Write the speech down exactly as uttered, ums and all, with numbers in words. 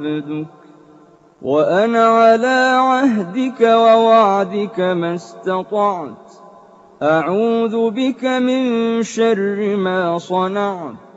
عبدك وأنا على عهدك ووعدك ما استطعت أعوذ بك من شر ما صنعت